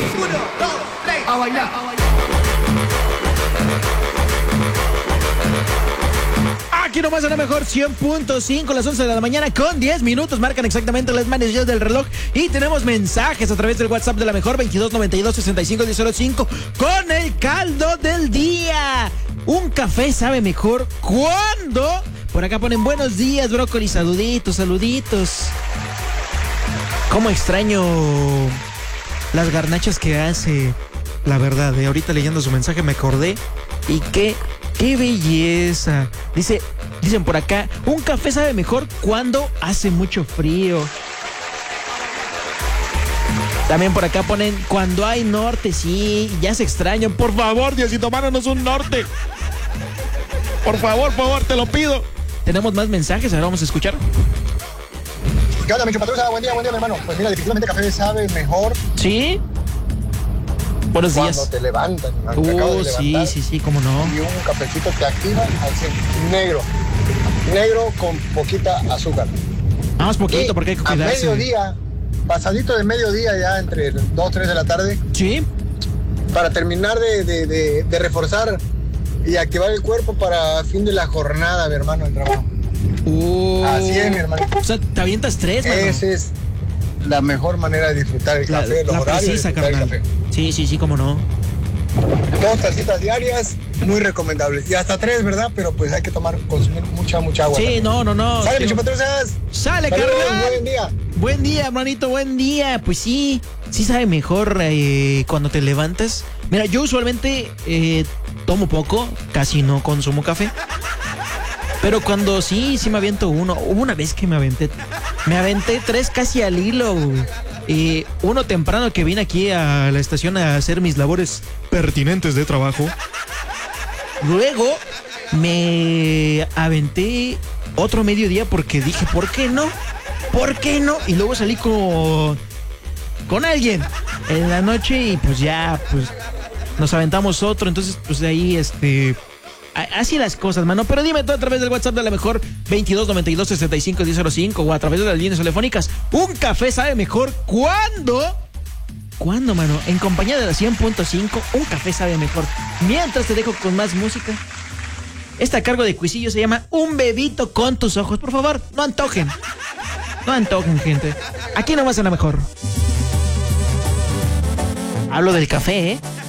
1, 2, 3, a bailar. Aquí nomás a la mejor 100.5, las 11 de la mañana con 10 minutos. Marcan exactamente las manecillas del reloj. Y tenemos mensajes a través del WhatsApp de la mejor 2292-651005 con el caldo del día. Un café sabe mejor cuando. Por acá ponen buenos días, brócoli. Saluditos, saluditos. Cómo extraño las garnachas que hace. La verdad, ahorita leyendo su mensaje me acordé. Y qué belleza. Dicen por acá, un café sabe mejor cuando hace mucho frío. También por acá ponen, cuando hay norte, sí, ya se extrañan. Por favor, Diosito, mándanos un norte. Por favor, te lo pido. Tenemos más mensajes, ahora vamos a escuchar. ¿Qué onda, mi chupatruza? Buen día, mi hermano. Pues mira, definitivamente el café sabe mejor. ¿Sí? Buenos días. Cuando te levantan. Te acabas de levantar, sí, cómo no. Y un cafecito te activa al 100. Negro con poquita azúcar. Más poquito, porque hay que cuidarse. A mediodía, pasadito de mediodía ya entre 2, 3 de la tarde. Sí. Para terminar de reforzar y activar el cuerpo para fin de la jornada, mi hermano, el trabajo. Así es, mi hermano. O sea, te avientas 3, mano. Esa es la mejor manera de disfrutar el café, los horarios precisa, de disfrutar carnal. el café. Sí, cómo no. 2 tacitas diarias, muy recomendables. Y hasta 3, ¿verdad? Pero pues hay que consumir mucha agua. Sí, también. no. Sale, mi chupatruzas. Sale, carnal. Buen día. Buen día, hermanito, buen día. Pues sí sabe mejor cuando te levantas. Mira, yo usualmente tomo poco, casi no consumo café. Pero cuando sí me aviento uno. Hubo una vez que me aventé 3 casi al hilo. Uno temprano que vine aquí a la estación a hacer mis labores pertinentes de trabajo. Luego me aventé otro mediodía porque dije, ¿por qué no? Y luego salí con alguien en la noche y pues ya, pues nos aventamos otro. Entonces, pues de ahí, así las cosas, mano. Pero dime tú a través del WhatsApp de la mejor 2292-651005 o a través de las líneas telefónicas. Un café sabe mejor ¿cuándo, mano? En compañía de la 100.5, un café sabe mejor. Mientras te dejo con más música. Esta a cargo de Cuisillo se llama Un bebito con tus ojos. Por favor, no antojen, gente. Aquí nomás en la mejor. Hablo del café,